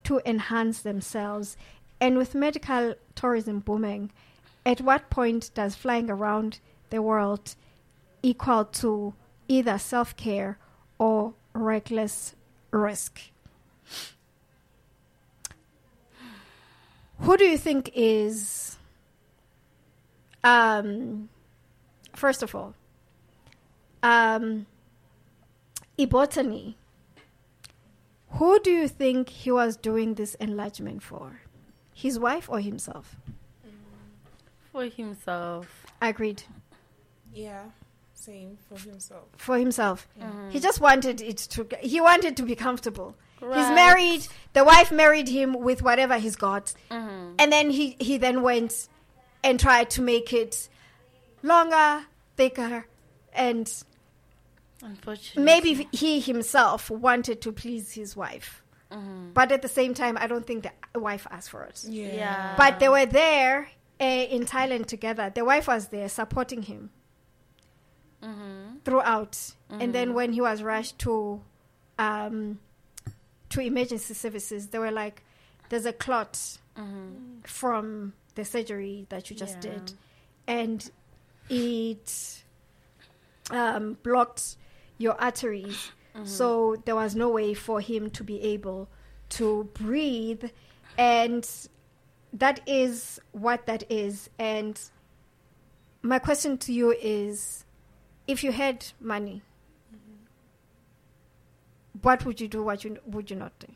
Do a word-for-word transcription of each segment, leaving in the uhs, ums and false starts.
to enhance themselves. And with medical tourism booming, at what point does flying around the world equal to either self-care or reckless risk? Who do you think is, um, first of all, um, Ibotany, who do you think he was doing this enlargement for? His wife or himself? For himself. Agreed. Yeah, same, for himself. For himself. Mm-hmm. He just wanted it to, he wanted to be comfortable. Right. He's married, the wife married him with whatever he's got. Mm-hmm. And then he, he then went and tried to make it longer, thicker, and Unfortunately. maybe he himself wanted to please his wife. Mm-hmm. But at the same time, I don't think the wife asked for it. Yeah. Yeah. But they were there uh, in Thailand together. The wife was there supporting him Mm-hmm. throughout. Mm-hmm. And then when he was rushed to um, to emergency services, they were like, there's a clot Mm-hmm. from the surgery that you just Yeah. did. And it um, blocked your arteries. Mm-hmm. So there was no way for him to be able to breathe. And that is what that is. And my question to you is, if you had money, mm-hmm. what would you do? What you, would you not do?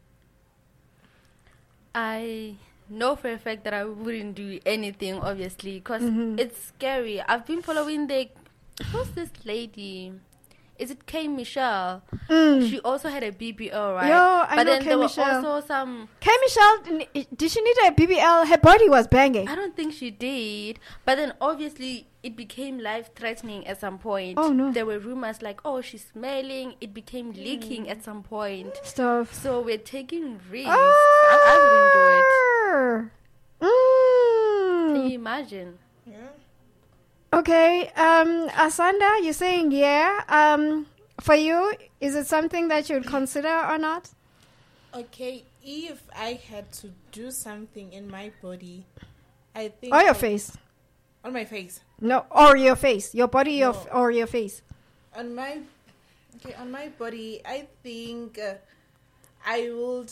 I know for a fact that I wouldn't do anything, obviously, because Mhm. it's scary. I've been following the... Who's this lady? Is it K. Michelle? Mm. She also had a B B L, right? Yo, I but know then K. there Michelle. were also some... K. Michelle, n- did she need a B B L? Her body was banging. I don't think she did. But then obviously it became life-threatening at some point. Oh, no. There were rumors like, oh, she's smelling. It became leaking at some point. Stuff. So we're taking risks. I, I wouldn't do it. Mm. Can you imagine? Yeah. Okay, um, Asanda, you're saying yeah. Um, for you, is it something that you'd consider or not? Okay, if I had to do something in my body, I think... Or your I- face? On my face. No, or your face. Your body your No. f- or your face. On my... Okay, on my body, I think uh, I would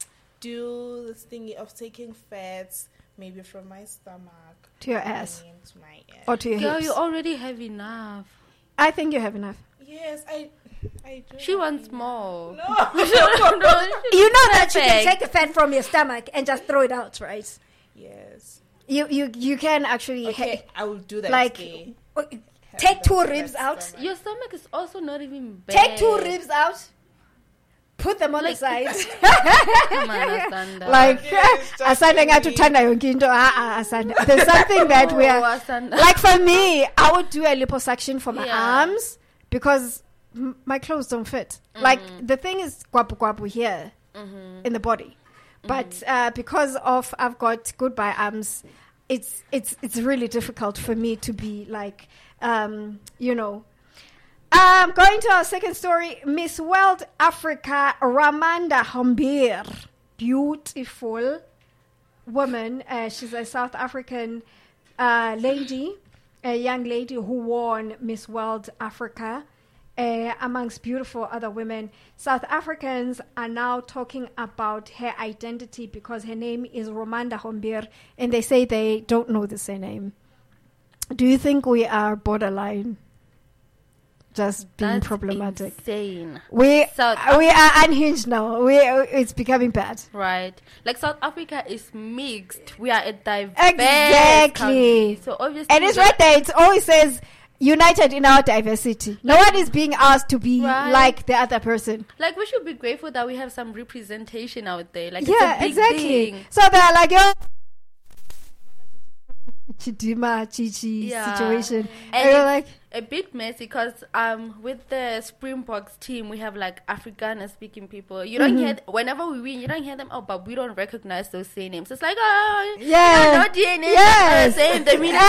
do this thing of taking fats, maybe from my stomach. To your ass. and To my ass. Or to your Girl, hips. you already have enough. I think you have enough. Yes, I... I do She have wants enough. more. No. No, You know that you can perfect. take the fat from your stomach and just throw it out, right? Yes. You you you can actually Okay, I will do that. like day. uh, take Have two that ribs fat out. stomach. Your stomach is also not even bad. Take two ribs out. Put them on Like- the side. Come on, Asanda. Like Yes, Asanda definitely. ngathanda yonke into ah ah Asanda. There's something that we Oh, are Asanda. like for me. I would do a liposuction for my Yeah. arms because m- my clothes don't fit. Like the thing is guapu guapu here Mhm. in the body, but uh, because of I've got goodbye arms, it's it's it's really difficult for me to be like um, you know. Um, going to our second story, Miss World Africa Ramanda Hombir, beautiful woman. Uh, she's a South African uh, lady, a young lady who won Miss World Africa uh, amongst beautiful other women. South Africans are now talking about her identity because her name is Ramanda Hombir, and they say they don't know the surname. Do you think we are borderline? Just being That's problematic. Insane. We South uh, we are unhinged now. We it's becoming bad. Right. Like South Africa is mixed. We are a diverse Exactly. country. So obviously And it's we right there. It always says united in our diversity. No one is being asked to be Right. like the other person. Like we should be grateful that we have some representation out there. Like it's Yeah, a big exactly. thing. So they're like yo. Chidima Chichi Yeah. situation. And And you're it's like, a bit messy because um with the Springboks team we have like Afrikaner speaking people. You don't Mhm. hear th- whenever we win, you don't hear them out, but we don't recognize those surnames. It's like oh Yeah. you're not D N A. Yes. Same. They mean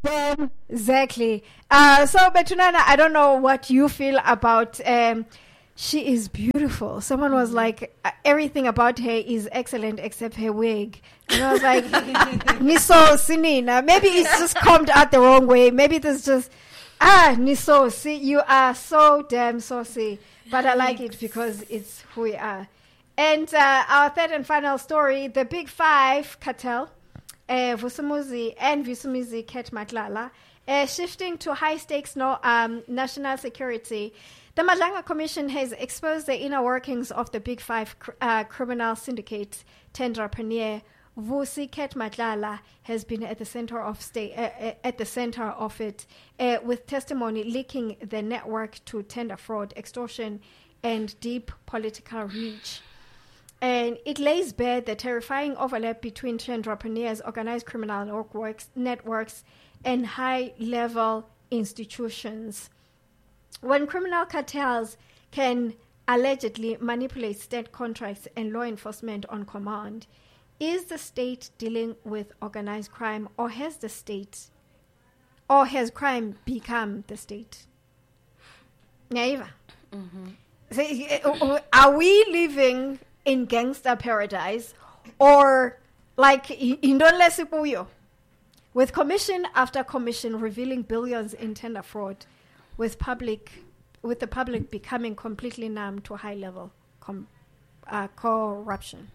Them, exactly. Uh, so, Betunana, I don't know what you feel about um, she is beautiful. Someone was like, everything about her is excellent except her wig. And I was like, Niso Sinina. Maybe it's just combed out the wrong way. Maybe there's just, ah, Niso, see, you are so damn saucy. But I like it because it's who we are. And uh, our third and final story, the Big Five cartel, uh, Vusumuzi and Vusumuzi Ket Matlala, uh, shifting to high-stakes no, um, national security. The Madlanga Commission has exposed the inner workings of the Big Five cr- uh, criminal syndicate. Tendrapreneur Vusi Ket Matlala has been at the center of state, uh, at the center of it, uh, with testimony linking the network to tender fraud, extortion, and deep political reach. And it lays bare the terrifying overlap between entrepreneurs, organized criminal networks, networks and high-level institutions. When criminal cartels can allegedly manipulate state contracts and law enforcement on command, is the state dealing with organized crime, or has the state, or has crime become the state? Naiva. Mm-hmm. Are we living in gangster paradise, or like Indole Sipuyo, with commission after commission revealing billions in tender fraud, with public, with the public becoming completely numb to high level com, uh, corruption?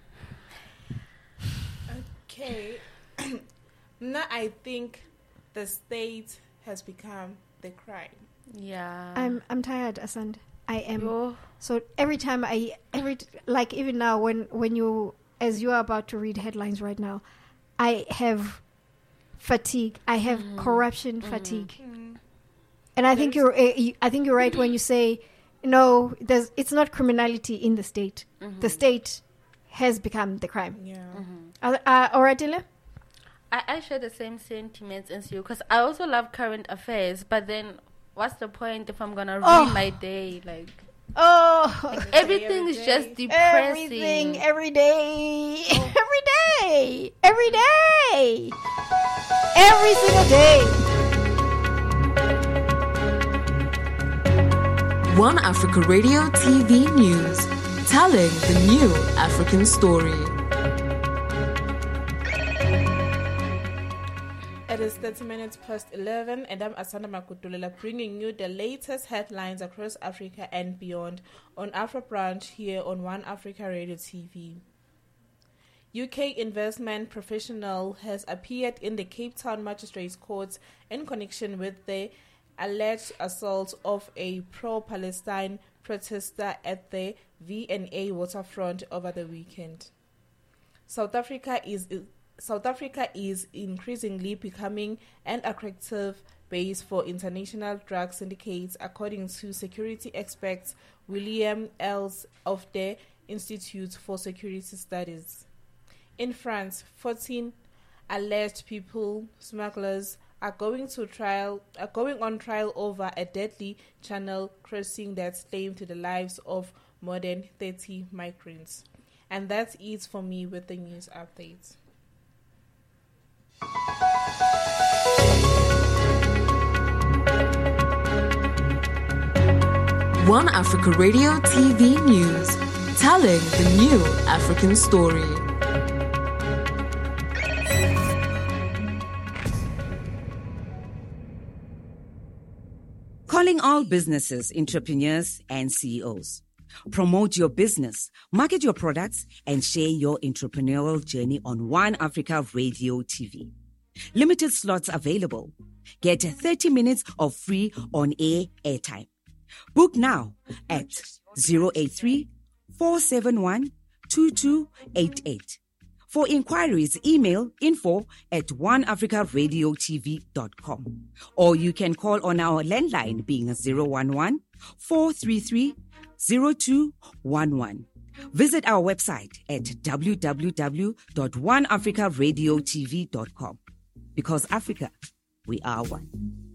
Okay, now I think the state has become the crime. Yeah, I'm I'm tired, Asand. I am. Oh. So every time I every like even now when when you as you are about to read headlines right now, I have fatigue. I have mm-hmm. corruption mm-hmm. fatigue. Mm-hmm. And I think you're uh, I think you're right when you say no. There's it's not criminality in the state. Mm-hmm. The state has become the crime. Yeah. Mm-hmm. Uh, uh, Oratile? I, I share the same sentiments as you because I also love current affairs. But then, what's the point if I'm gonna oh. ruin my day? Like, oh, like everything is just depressing. Everything, every day, oh. every day, every day, every single day. One Africa Radio T V News, telling the new African story. It is thirty minutes past eleven, and I'm Asanda Makutulela, bringing you the latest headlines across Africa and beyond on Afro Branch here on One Africa Radio T V. U K investment professional has appeared in the Cape Town Magistrates Court in connection with the alleged assault of a pro-Palestine protester at the V and A waterfront over the weekend. South Africa is South Africa is increasingly becoming an attractive base for international drug syndicates, according to security expert William Els of the Institute for Security Studies. In France, fourteen alleged people smugglers are going to trial are going on trial over a deadly channel crossing that claimed the lives of more than thirty migrants. And that's it for me with the news updates. One Africa Radio T V News, telling the new African story. Calling all businesses, entrepreneurs, and C E Os. Promote your business, market your products, and share your entrepreneurial journey on One Africa Radio T V. Limited slots available. Get thirty minutes of free on-air airtime. Book now at zero eight three, four seven one, two two eight eight. For inquiries, email info at oneafricaradiotv dot com. Or you can call on our landline being zero one one, four three three, zero two one one. Visit our website at w w w dot one africa radio t v dot com. Because Africa, we are one.